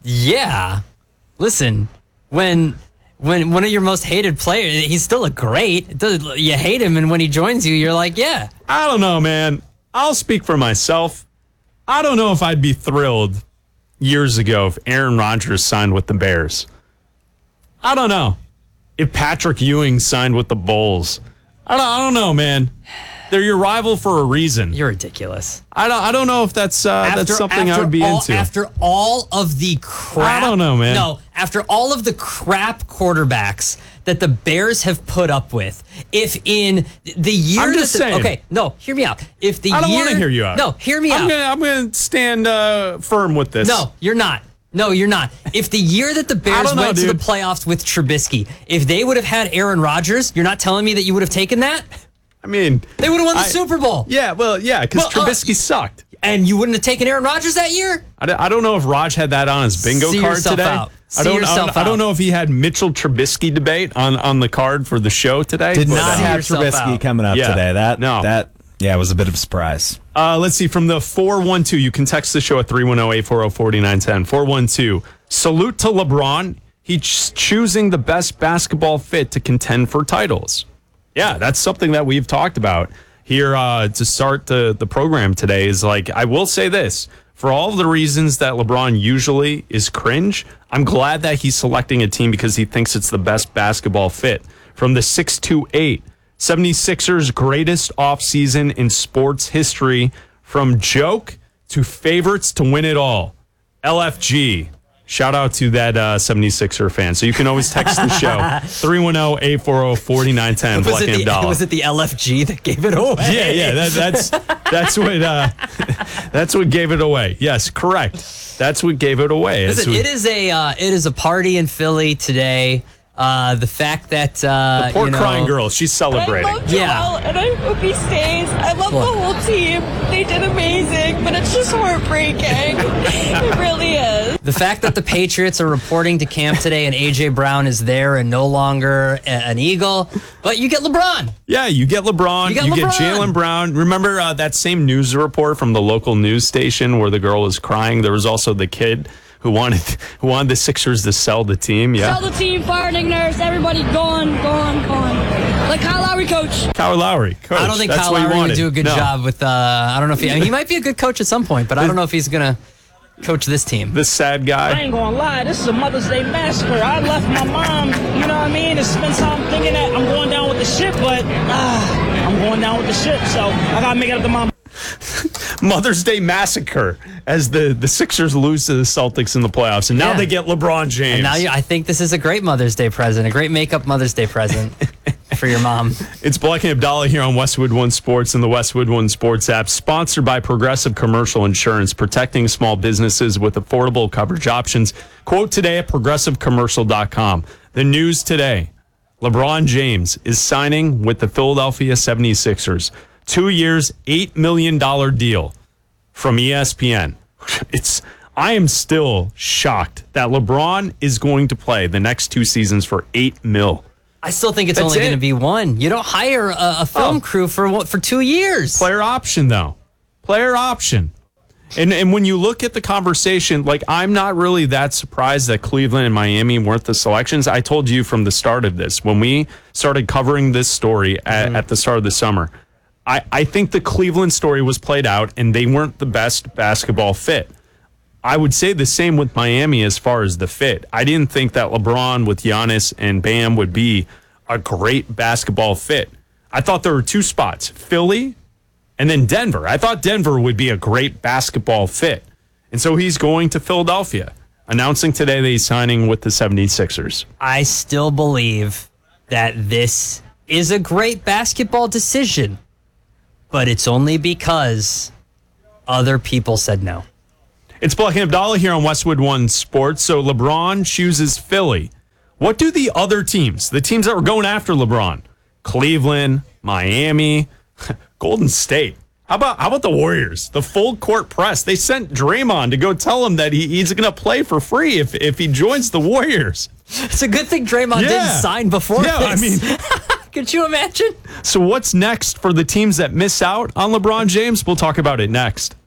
Yeah. Listen, when one of your most hated players, he's still a great. You hate him, and when he joins you, you're like, yeah. I don't know, man. I'll speak for myself. I don't know if I'd be thrilled years ago if Aaron Rodgers signed with the Bears. I don't know. If Patrick Ewing signed with the Bulls. I don't know, man. They're your rival for a reason. You're ridiculous. I don't know if that's something I would be into. After all of the crap. I don't know, man. No, after all of the crap quarterbacks that the Bears have put up with, if in the year... I'm just saying. Okay, no, hear me out. If the I don't year... want to hear you out. No, hear me out. I'm going to stand firm with this. No, you're not. No, you're not. If the year that the Bears went to the playoffs with Trubisky, if they would have had Aaron Rodgers, you're not telling me that you would have taken that? I mean... They would have won the Super Bowl. Yeah, because Trubisky sucked. And you wouldn't have taken Aaron Rodgers that year? I don't know if Raj had that on his bingo card today. I don't know if he had Mitchell Trubisky debate on the card for the show today. Did not have Trubisky coming up today. That was a bit of a surprise. Let's see, from the 412, you can text the show at 310-840-4910. 412, salute to LeBron. He's choosing the best basketball fit to contend for titles. Yeah, that's something that we've talked about here to start the program today is like, I will say this, for all of the reasons that LeBron usually is cringe, I'm glad that he's selecting a team because he thinks it's the best basketball fit. From the 628, 76ers greatest offseason in sports history, from joke to favorites to win it all. LFG. Shout out to that 76er fan. So you can always text the show, 310-840-4910. Was it the LFG that gave it away? Yeah. That's what gave it away. Yes, correct. That's what gave it away. Listen, it is a party in Philly today. The fact that the poor crying girl, she's celebrating. I love Joel, and I hope he stays. I love the whole team. They did amazing, but it's just heartbreaking. It really is. The fact that the Patriots are reporting to camp today and A.J. Brown is there and no longer an Eagle, but you get LeBron. Yeah, you get LeBron. You get Jaylen Brown. Remember that same news report from the local news station where the girl was crying? There was also the kid who wanted the Sixers to sell the team. Yeah. Sell the team, fire Nick Nurse, everybody gone. Like Kyle Lowry, coach. Kyle Lowry, coach. I don't think Kyle Lowry would do a good job with, I don't know if he might be a good coach at some point, but I don't know if he's going to coach this team. This sad guy. I ain't going to lie, this is a Mother's Day massacre. I left my mom, you know what I mean, to spend time thinking that I'm going down with the ship, but I'm going down with the ship, so I got to make it up to mom. Mother's Day massacre as the Sixers lose to the Celtics in the playoffs, and now they get LeBron James. And now I think this is a great Mother's Day present, a great makeup Mother's Day present for your mom. It's Black and Abdallah here on Westwood One Sports and the Westwood One Sports app, sponsored by Progressive Commercial Insurance, protecting small businesses with affordable coverage options. Quote today at progressivecommercial.com. The news today, LeBron James is signing with the Philadelphia 76ers. 2 years, $8 million deal from ESPN. I am still shocked that LeBron is going to play the next 2 seasons for $8 million. I still think it's only going to be one. You don't hire a film crew for 2 years. Player option, though. Player option. And when you look at the conversation, like, I'm not really that surprised that Cleveland and Miami weren't the selections. I told you from the start of this, when we started covering this story at the start of the summer, I think the Cleveland story was played out and they weren't the best basketball fit. I would say the same with Miami as far as the fit. I didn't think that LeBron with Giannis and Bam would be a great basketball fit. I thought there were 2 spots, Philly and then Denver. I thought Denver would be a great basketball fit. And so he's going to Philadelphia, announcing today that he's signing with the 76ers. I still believe that this is a great basketball decision, but it's only because other people said no. It's Black and Abdallah here on Westwood One Sports. So LeBron chooses Philly. What do the other teams, the teams that were going after LeBron, Cleveland, Miami, Golden State, how about the Warriors, the full court press? They sent Draymond to go tell him that he's going to play for free if he joins the Warriors. It's a good thing Draymond didn't sign before this. I mean, could you imagine? So what's next for the teams that miss out on LeBron James? We'll talk about it next.